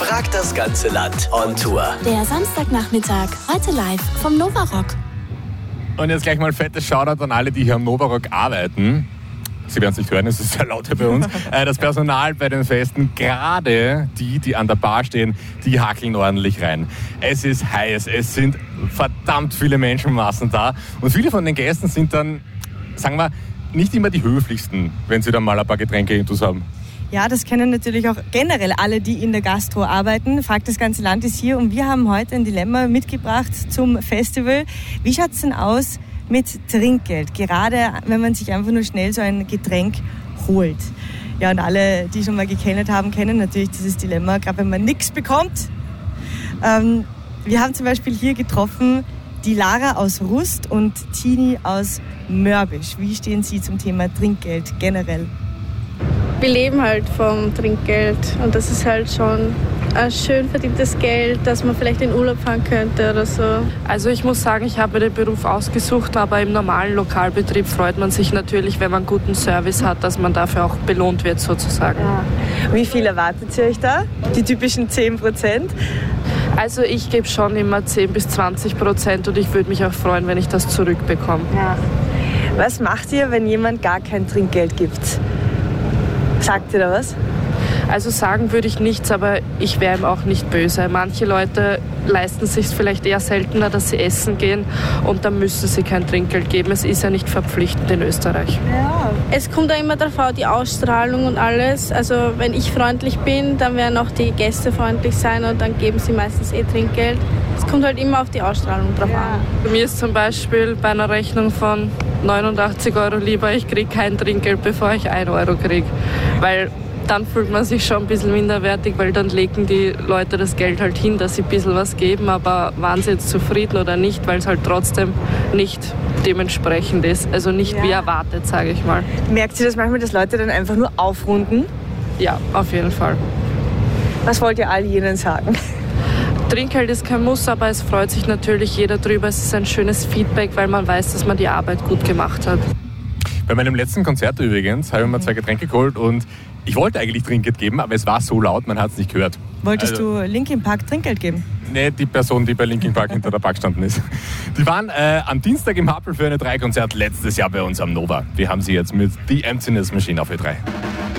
Fragt das ganze Land on Tour. Der Samstagnachmittag, heute live vom Novarock. Und jetzt gleich mal ein fettes Shoutout an alle, die hier am Novarock arbeiten. Sie werden es nicht hören, es ist sehr laut hier bei uns. Das Personal bei den Festen, gerade die an der Bar stehen, die hackeln ordentlich rein. Es ist heiß, es sind verdammt viele Menschenmassen da. Und viele von den Gästen sind dann, sagen wir, nicht immer die höflichsten, wenn sie dann mal ein paar Getränke intus haben. Ja, das kennen natürlich auch generell alle, die in der Gastro arbeiten. Fragt das ganze Land ist hier und wir haben heute ein Dilemma mitgebracht zum Festival. Wie schaut es denn aus mit Trinkgeld? Gerade wenn man sich einfach nur schnell so ein Getränk holt. Ja, und alle, die schon mal gekennert haben, kennen natürlich dieses Dilemma, gerade wenn man nichts bekommt. Wir haben zum Beispiel hier getroffen die Lara aus Rust und Tini aus Mörbisch. Wie stehen Sie zum Thema Trinkgeld generell? Wir leben halt vom Trinkgeld und das ist halt schon ein schön verdientes Geld, dass man vielleicht in Urlaub fahren könnte oder so. Also ich muss sagen, ich habe mir den Beruf ausgesucht, aber im normalen Lokalbetrieb freut man sich natürlich, wenn man guten Service hat, dass man dafür auch belohnt wird sozusagen. Ja. Wie viel erwartet ihr euch da? Die typischen 10%? Also ich gebe schon immer 10-20% und ich würde mich auch freuen, wenn ich das zurückbekomme. Ja. Was macht ihr, wenn jemand gar kein Trinkgeld gibt? Sagt ihr da was? Also sagen würde ich nichts, aber ich wäre ihm auch nicht böse. Manche Leute leisten sich vielleicht eher seltener, dass sie essen gehen und dann müssen sie kein Trinkgeld geben. Es ist ja nicht verpflichtend in Österreich. Ja. Es kommt ja immer darauf an, die Ausstrahlung und alles. Also wenn ich freundlich bin, dann werden auch die Gäste freundlich sein und dann geben sie meistens Trinkgeld. Es kommt halt immer auf die Ausstrahlung drauf an. Bei mir ist zum Beispiel bei einer Rechnung von 89 € lieber, ich kriege kein Trinkgeld, bevor ich 1 € kriege. Weil dann fühlt man sich schon ein bisschen minderwertig, weil dann legen die Leute das Geld halt hin, dass sie ein bisschen was geben, aber waren sie jetzt zufrieden oder nicht, weil es halt trotzdem nicht dementsprechend ist, also nicht wie erwartet, sage ich mal. Merkt ihr das manchmal, dass Leute dann einfach nur aufrunden? Ja, auf jeden Fall. Was wollt ihr all jenen sagen? Trinkgeld ist kein Muss, aber es freut sich natürlich jeder drüber. Es ist ein schönes Feedback, weil man weiß, dass man die Arbeit gut gemacht hat. Bei meinem letzten Konzert übrigens habe ich mir 2 Getränke geholt und ich wollte eigentlich Trinkgeld geben, aber es war so laut, man hat es nicht gehört. Wolltest du Linkin Park Trinkgeld geben? Nee, die Person, die bei Linkin Park hinter der Bar gestanden ist. Die waren am Dienstag im Happel für eine 3-Konzert letztes Jahr bei uns am Nova. Wir haben sie jetzt mit The Emptiness Machine auf E3.